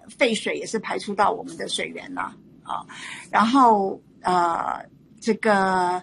废水也是排出到我们的水源啦啊。然后这个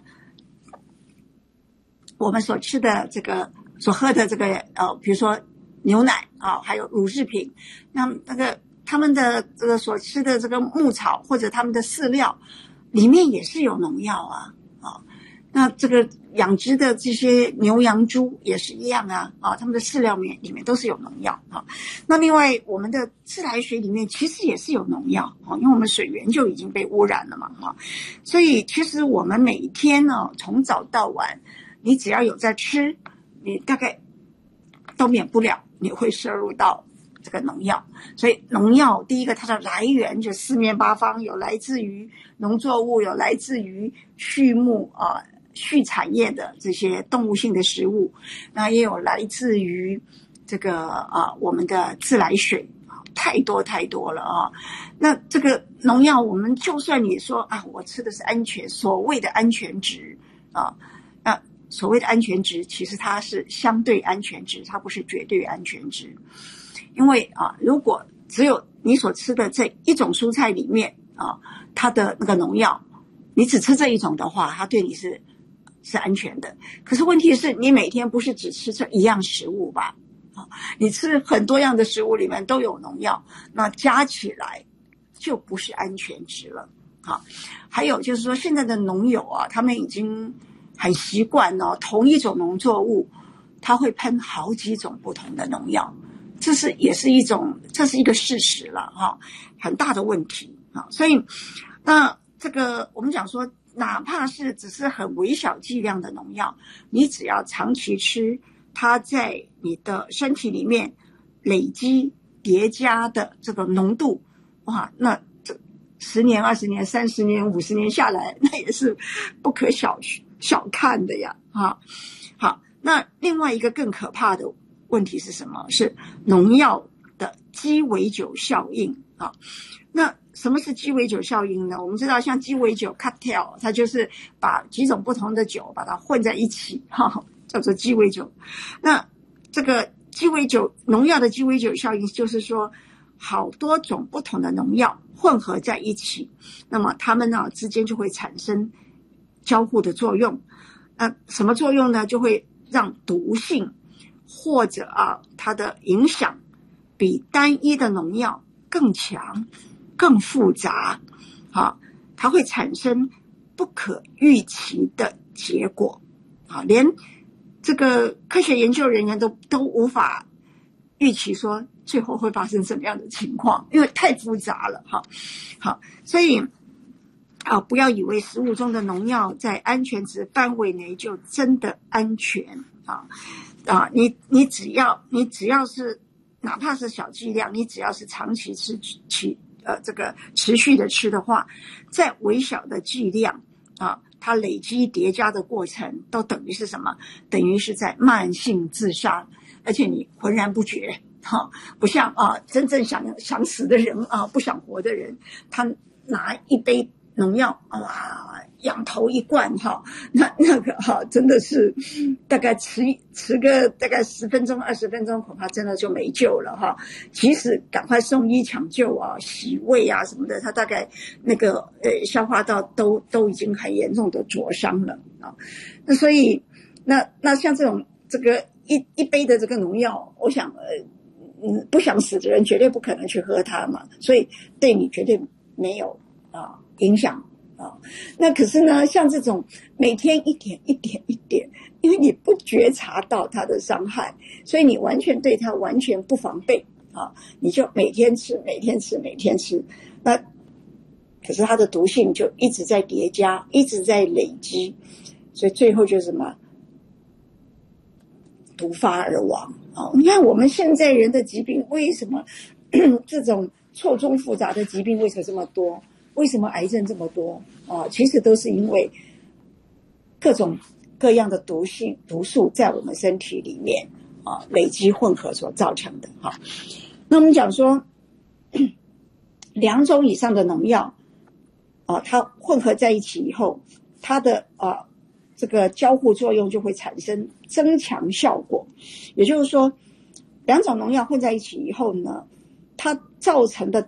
我们所吃的这个所喝的这个比如说牛奶啊，还有乳制品，那个他们的这个所吃的这个牧草或者他们的饲料里面也是有农药啊。那这个养殖的这些牛羊猪也是一样啊，他们的饲料里面都是有农药啊。那另外我们的自来水里面其实也是有农药啊，因为我们水源就已经被污染了嘛啊。所以其实我们每天呢，从早到晚，你只要有在吃，你大概都免不了你会摄入到这个农药。所以农药第一个它的来源就四面八方，有来自于农作物，有来自于畜牧畜产业的这些动物性的食物，那也有来自于这个我们的自来水，太多太多了啊。那这个农药我们就算你说我吃的是安全，所谓的安全值那所谓的安全值其实它是相对安全值，它不是绝对安全值。因为如果只有你所吃的这一种蔬菜里面它的那个农药，你只吃这一种的话，它对你是安全的。可是问题是你每天不是只吃这一样食物吧？你吃很多样的食物里面都有农药，那加起来就不是安全值了。还有就是说现在的农友他们已经很习惯同一种农作物他会喷好几种不同的农药，这是一个事实了很大的问题所以那这个我们讲说，哪怕是只是很微小剂量的农药，你只要长期吃，它在你的身体里面累积叠加的这个浓度，那这10年、20年、30年、50年下来，那也是不可小看的呀好，那另外一个更可怕的问题是什么？是农药的鸡尾酒效应那什么是鸡尾酒效应呢？我们知道像鸡尾酒 cocktail， 它就是把几种不同的酒把它混在一起叫做鸡尾酒。那这个鸡尾酒农药的鸡尾酒效应就是说，好多种不同的农药混合在一起，那么它们之间就会产生交互的作用。什么作用呢？就会让毒性或者它的影响比单一的农药更强更复杂它会产生不可预期的结果连这个科学研究人员都无法预期说最后会发生什么样的情况，因为太复杂了好，所以不要以为食物中的农药在安全值范围内就真的安全你只要是哪怕是小剂量，你只要是长期这个持续的吃的话，在微小的剂量它累积叠加的过程都等于是什么？等于是在慢性自杀，而且你浑然不觉不像真正想死的人不想活的人，他拿一杯农药仰头一灌那个真的是大概吃个大概10分钟20分钟，恐怕真的就没救了即使赶快送医抢救洗胃什么的，他大概那个消化道都已经很严重的灼伤了那所以那像这种这个一杯的这个农药，我想不想死的人绝对不可能去喝它嘛，所以对你绝对没有影响那可是呢，像这种每天一点一点一点，因为你不觉察到它的伤害，所以你完全对它完全不防备你就每天吃每天吃每天吃，那可是它的毒性就一直在叠加一直在累积，所以最后就是什么毒发而亡你看我们现在人的疾病为什么这种错综复杂的疾病为什么这么多？为什么癌症这么多其实都是因为各种各样的毒素在我们身体里面累积混合所造成的那我们讲说2种以上的农药它混合在一起以后，它的这个交互作用就会产生增强效果。也就是说2种农药混在一起以后呢，它造成的